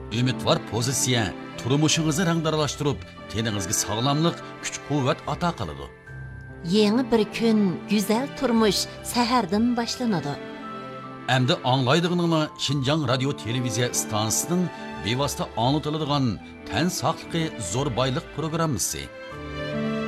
Ümidvar pozitsiya turmushingizni rangdaralashtirib, teningizga sog'lomlik, kuch-quvvat ato qiladi. Yeni bir kun, güzel turmush sahardan boshlanadi. Әмді аңлайдығыныңла Шинжаң радио телевизия станциясының бевасты аңлатылыдыған тән сақлықы зор байлық программасы.